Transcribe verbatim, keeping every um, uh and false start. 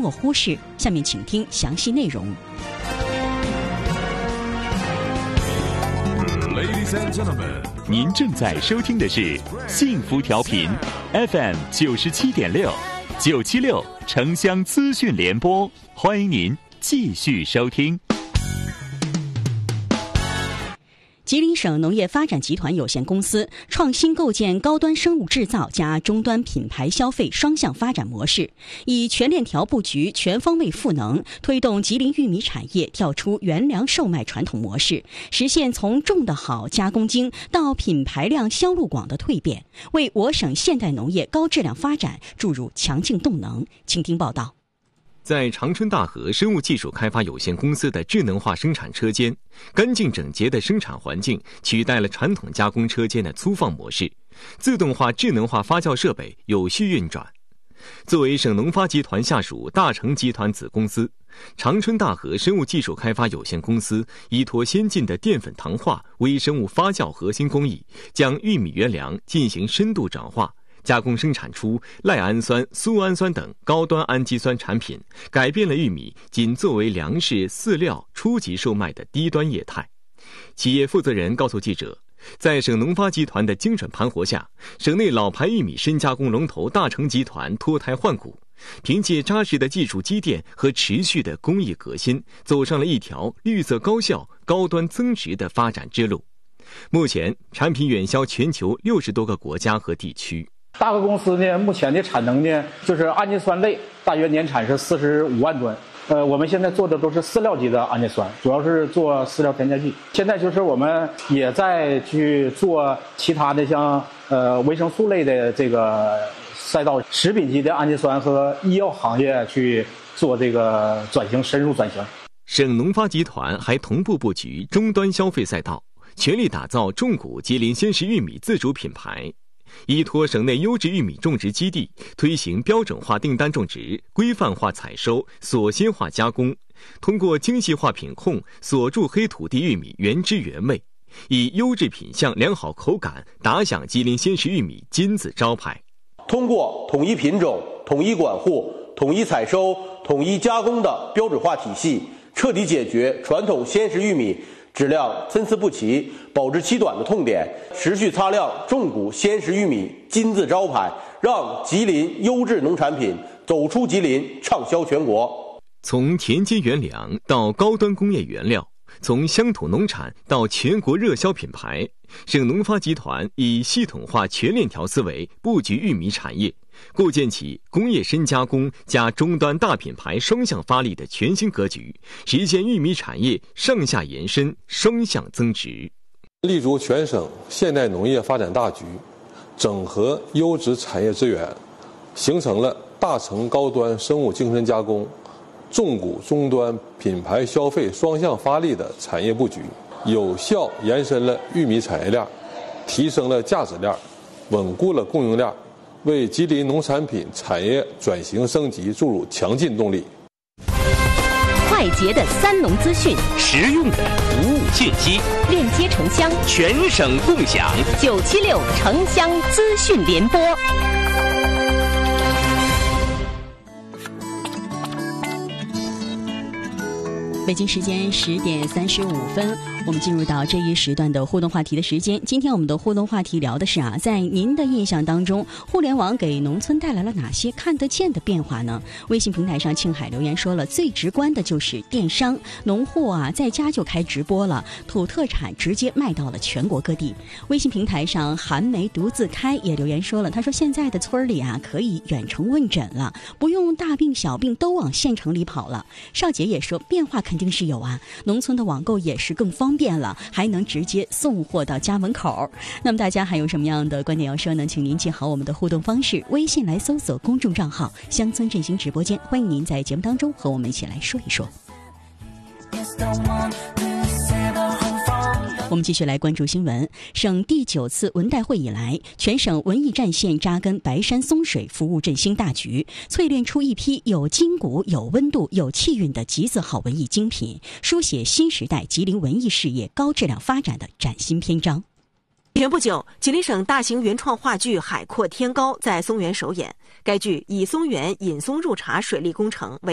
莫忽视。下面请听详细内容。 Ladies and gentlemen， 您正在收听的是幸福调频 F M 九十七点六，九七六城乡资讯联播，欢迎您继续收听。 吉林省农业发展集团有限公司创新构建高端生物制造加终端品牌消费双向发展模式，以全链条布局、全方位赋能，推动吉林玉米产业跳出原粮售卖传统模式，实现从种得好、加工精到品牌量销路广的蜕变，为我省现代农业高质量发展注入强劲动能。请听报道。 在长春大和生物技术开发有限公司的智能化生产车间，干净整洁的生产环境取代了传统加工车间的粗放模式，自动化、智能化发酵设备有序运转。作为省农发集团下属大成集团子公司，长春大和生物技术开发有限公司依托先进的淀粉糖化、微生物发酵核心工艺，将玉米原粮进行深度转化，加工生产出赖氨酸、苏氨酸等高端氨基酸产品，改变了玉米仅作为粮食、饲料初级售卖的低端业态。企业负责人告诉记者，在省农发集团的精准盘活下，省内老牌玉米深加工龙头大成集团脱胎换骨，凭借扎实的技术积淀和持续的工艺革新，走上了一条绿色高效、高端增值的发展之路。目前，产品远销全球六十多个国家和地区。 大和公司呢，目前的产能呢，就是氨基酸类，大约年产是四十五万吨。呃，我们现在做的都是饲料级的氨基酸，主要是做饲料添加剂。现在就是我们也在去做其他的像呃维生素类的这个赛道，食品级的氨基酸和医药行业去做这个转型，深入转型。 省农发集团还同步布局终端消费赛道，全力打造重谷吉林鲜食玉米自主品牌。依托省内优质玉米种植基地，推行标准化订单种植、规范化采收、锁芯化加工，通过精细化品控锁住黑土地玉米原汁原味，以优质品相、良好口感打响吉林鲜食玉米金字招牌。 通过统一品种、统一管护、统一采收、统一加工的标准化体系，彻底解决传统鲜食玉米质量参差不齐、保质期短的痛点，持续擦亮重谷鲜食玉米金字招牌，让吉林优质农产品走出吉林，畅销全国。 从田间原粮到高端工业原料，从乡土农产到全国热销品牌，省农发集团以系统化全链条思维布局玉米产业，构建起工业深加工加终端大品牌双向发力的全新格局，实现玉米产业上下延伸、双向增值。 立足全省现代农业发展大局，整合优质产业资源，形成了大成高端生物精深加工、重谷终端品牌消费双向发力的产业布局，有效延伸了玉米产业链，提升了价值链，稳固了供应链，为吉林农产品产业转型升级注入强劲动力。 快捷的三农资讯， 实用的服务信息， 链接城乡， 全省共享。 九七六城乡资讯联播。 北京时间十点三十五分，我们进入到这一时段的互动话题的时间。今天我们的互动话题聊的是啊，在您的印象当中，互联网给农村带来了哪些看得见的变化呢？微信平台上庆海留言说了，最直观的就是电商，农户啊在家就开直播了，土特产直接卖到了全国各地。微信平台上韩梅独自开也留言说了，他说现在的村里啊可以远程问诊了，不用大病小病都往县城里跑了。少杰也说变化肯定是有啊，农村的网购也是更方便了，还能直接送货到家门口。那么大家还有什么样的观点要说呢？请您记好我们的互动方式，微信来搜索公众账号乡村振兴直播间，欢迎您在节目当中和我们一起来说一说。我们继续来关注新闻。省第九次文代会以来，全省文艺战线扎根白山松水服务振兴大局，淬炼出一批有筋骨、有温度、有气韵的集字号文艺精品，书写新时代吉林文艺事业高质量发展的崭新篇章。 前不久，吉林省大型原创话剧《海阔天高》在松原首演。该剧以松原引松入茶水利工程为